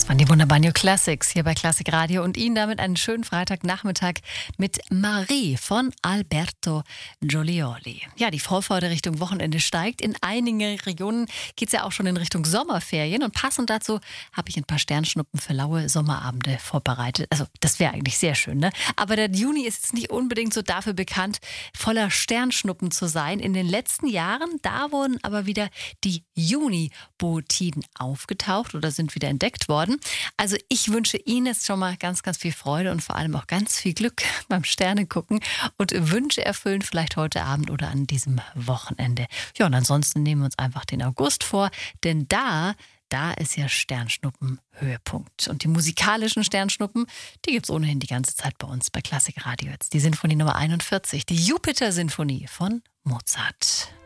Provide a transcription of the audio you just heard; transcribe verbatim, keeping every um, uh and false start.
Das waren die wunderbaren New Classics hier bei Classic Radio und Ihnen damit einen schönen Freitagnachmittag mit Marie von Alberto Giolioli. Ja, die Vorfreude Richtung Wochenende steigt. In einigen Regionen geht es ja auch schon in Richtung Sommerferien und passend dazu habe ich ein paar Sternschnuppen für laue Sommerabende vorbereitet. Also das wäre eigentlich sehr schön, ne? Aber der Juni ist jetzt nicht unbedingt so dafür bekannt, voller Sternschnuppen zu sein. In den letzten Jahren, da wurden aber wieder die Juni-Bootiden aufgetaucht oder sind wieder entdeckt worden. Also ich wünsche Ihnen jetzt schon mal ganz, ganz viel Freude und vor allem auch ganz viel Glück beim Sternegucken und Wünsche erfüllen, vielleicht heute Abend oder an diesem Wochenende. Ja, und ansonsten nehmen wir uns einfach den August vor, denn da, da ist ja Sternschnuppen-Höhepunkt. Und die musikalischen Sternschnuppen, die gibt es ohnehin die ganze Zeit bei uns bei Classic Radio jetzt. Die Sinfonie Nummer einundvierzig, die Jupiter-Sinfonie von Mozart.